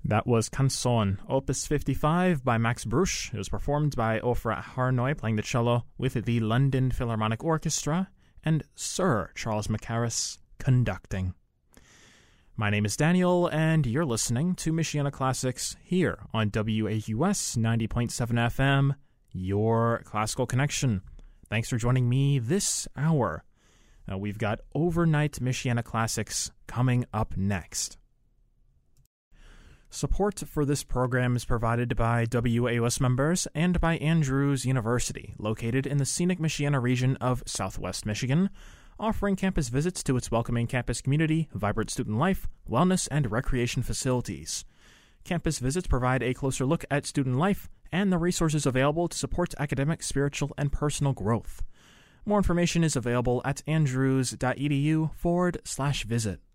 That was Canzone, Opus 55 by Max Bruch. It was performed by Ofra Harnoy playing the cello with the London Philharmonic Orchestra and Sir Charles Mackerras conducting. My name is Daniel, and you're listening to Michiana Classics here on WAUS 90.7 FM, your classical connection. Thanks for joining me this hour. We've got Overnight Michiana Classics coming up next. Support for this program is provided by WAUS members and by Andrews University, located in the scenic Michiana region of Southwest Michigan, offering campus visits to its welcoming campus community, vibrant student life, wellness, and recreation facilities. Campus visits provide a closer look at student life and the resources available to support academic, spiritual, and personal growth. More information is available at andrews.edu/visit.